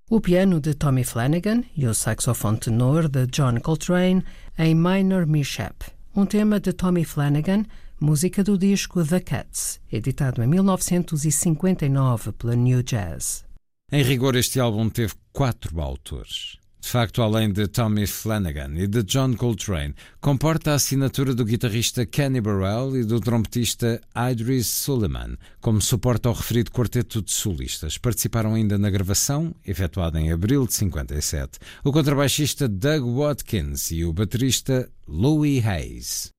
o piano de Tommy Flanagan e o saxofone tenor de John Coltrane em Minor Mishap, um tema de Tommy Flanagan, música do disco The Cats, editado em 1959 pela New Jazz. Em rigor, este álbum teve 4 autores. De facto, além de Tommy Flanagan e de John Coltrane, comporta a assinatura do guitarrista Kenny Burrell e do trompetista Idris Suleiman, como suporte ao referido quarteto de solistas. Participaram ainda na gravação, efetuada em abril de 57, o contrabaixista Doug Watkins e o baterista Louis Hayes.